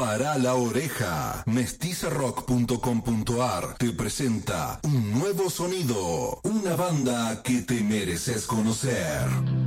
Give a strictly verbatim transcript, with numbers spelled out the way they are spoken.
Para la oreja. mestiza rock punto com punto ar te presenta un nuevo sonido. Una banda que te mereces conocer.